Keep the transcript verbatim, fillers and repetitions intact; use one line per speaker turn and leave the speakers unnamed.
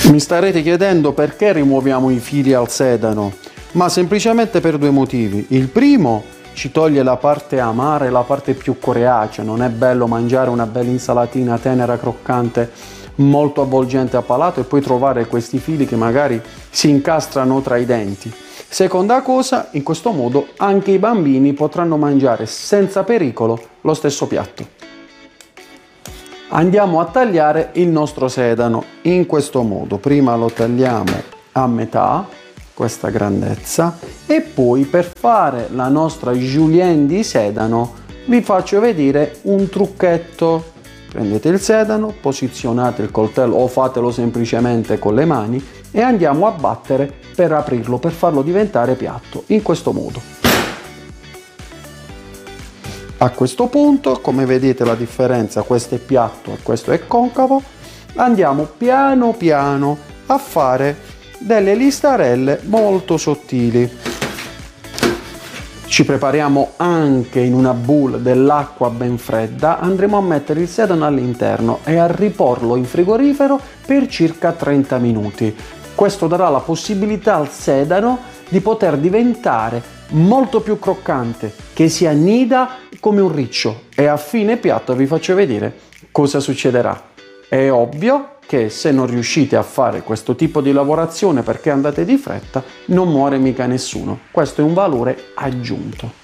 Mi starete chiedendo perché rimuoviamo i fili al sedano, ma semplicemente per due motivi. Il primo, ci toglie la parte amara e la parte più coriacea, non è bello mangiare una bella insalatina tenera, croccante, molto avvolgente a palato e poi trovare questi fili che magari si incastrano tra i denti. Seconda cosa, in questo modo anche i bambini potranno mangiare senza pericolo lo stesso piatto. Andiamo a tagliare il nostro sedano in questo modo. Prima lo tagliamo a metà, questa grandezza, e poi per fare la nostra julienne di sedano vi faccio vedere un trucchetto. Prendete il sedano, posizionate il coltello o fatelo semplicemente con le mani e andiamo a battere per aprirlo, per farlo diventare piatto, in questo modo. A questo punto, come vedete la differenza, questo è piatto e questo è concavo, andiamo piano piano a fare delle listarelle molto sottili. Ci prepariamo anche in una boule dell'acqua ben fredda, andremo a mettere il sedano all'interno e a riporlo in frigorifero per circa trenta minuti. Questo darà la possibilità al sedano di poter diventare molto più croccante, che si annida come un riccio, e a fine piatto vi faccio vedere cosa succederà. È ovvio che se non riuscite a fare questo tipo di lavorazione perché andate di fretta, non muore mica nessuno. Questo è un valore aggiunto.